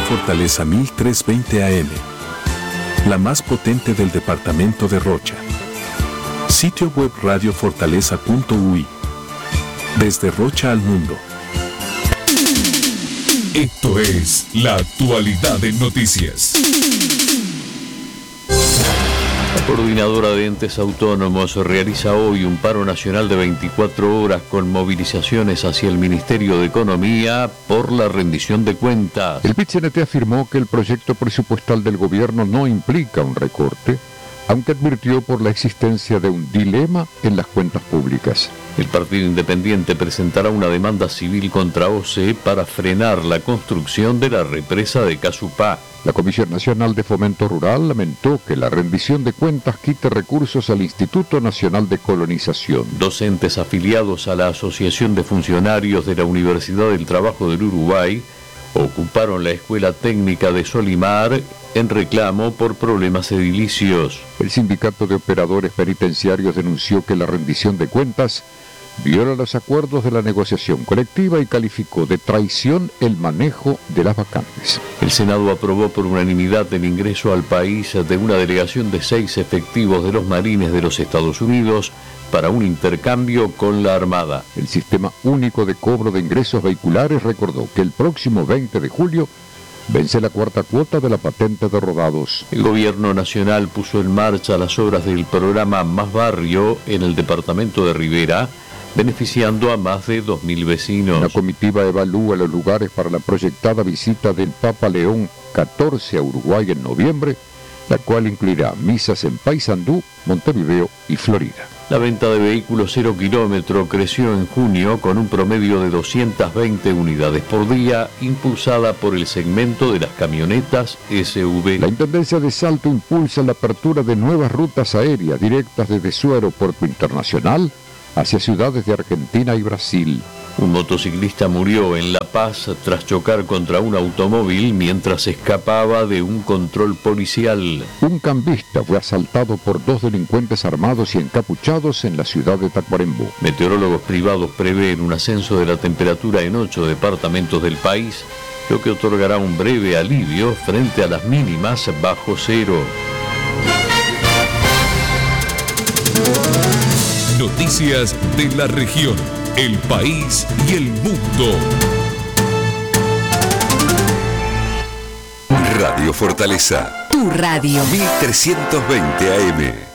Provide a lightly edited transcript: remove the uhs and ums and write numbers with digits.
Fortaleza 1320 AM, la más potente del departamento de Rocha. Sitio web radiofortaleza.ui. Desde Rocha al mundo. Esto es La Actualidad en Noticias. La Coordinadora de Entes Autónomos realiza hoy un paro nacional de 24 horas con movilizaciones hacia el Ministerio de Economía por la rendición de cuentas. El PIT-CNT afirmó que el proyecto presupuestal del gobierno no implica un recorte, aunque advirtió por la existencia de un dilema en las cuentas públicas. El Partido Independiente presentará una demanda civil contra OCE para frenar la construcción de la represa de Casupá. La Comisión Nacional de Fomento Rural lamentó que la rendición de cuentas quite recursos al Instituto Nacional de Colonización. Docentes afiliados a la Asociación de Funcionarios de la Universidad del Trabajo del Uruguay ocuparon la Escuela Técnica de Solimar en reclamo por problemas edilicios. El Sindicato de Operadores Penitenciarios denunció que la rendición de cuentas viola los acuerdos de la negociación colectiva y calificó de traición el manejo de las vacantes. El Senado aprobó por unanimidad el ingreso al país de una delegación de 6 efectivos de los Marines de los Estados Unidos para un intercambio con la Armada. El Sistema Único de Cobro de Ingresos Vehiculares recordó que el próximo 20 de julio vence la 4ª cuota de la patente de rodados. El gobierno nacional puso en marcha las obras del programa Más Barrio en el departamento de Rivera, beneficiando a más de 2.000 vecinos. La comitiva evalúa los lugares para la proyectada visita del Papa León XIV a Uruguay en noviembre, la cual incluirá misas en Paysandú, Montevideo y Florida. La venta de vehículos 0 kilómetro creció en junio con un promedio de 220 unidades por día, impulsada por el segmento de las camionetas SUV. La Intendencia de Salto impulsa la apertura de nuevas rutas aéreas directas desde su aeropuerto internacional hacia ciudades de Argentina y Brasil. Un motociclista murió en La Paz tras chocar contra un automóvil mientras escapaba de un control policial. Un cambista fue asaltado por 2 delincuentes armados y encapuchados en la ciudad de Tacuarembó. Meteorólogos privados prevén un ascenso de la temperatura en 8 departamentos del país, lo que otorgará un breve alivio frente a las mínimas bajo cero. Noticias de la región, el país y el mundo. Radio Fortaleza. Tu radio. 1320 AM.